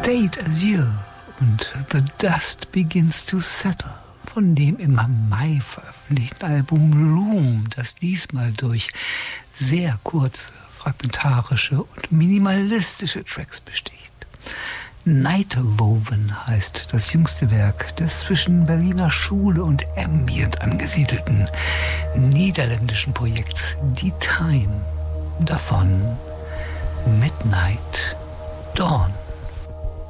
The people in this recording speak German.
State Azure und The Dust Begins to Settle von dem im Mai veröffentlichten Album Loom, das diesmal durch sehr kurze, fragmentarische und minimalistische Tracks besticht. Nightwoven heißt das jüngste Werk des zwischen Berliner Schule und Ambient angesiedelten niederländischen Projekts Die Time. Davon Midnight Dawn.